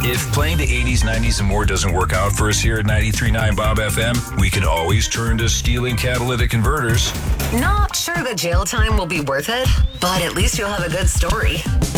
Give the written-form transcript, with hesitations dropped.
If playing the 80s, 90s, and more doesn't work out for us here at 93.9 Bob FM, we can always turn to stealing catalytic converters. Not sure the jail time will be worth it, but at least you'll have a good story.